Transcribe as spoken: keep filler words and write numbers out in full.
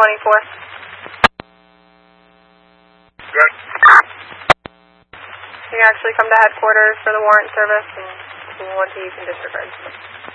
twenty-four. Good. You can actually come to headquarters for the warrant service, and if you want to, you can disregard.